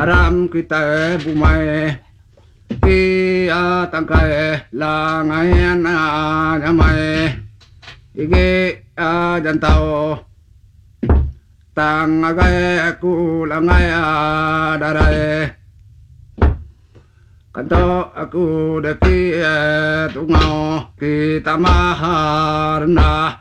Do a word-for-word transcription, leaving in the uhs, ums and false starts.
aram kita bumai kia tangkai langai na nyamai ige jantau tangagai aku langai darai kanto aku deki tungau kita maharna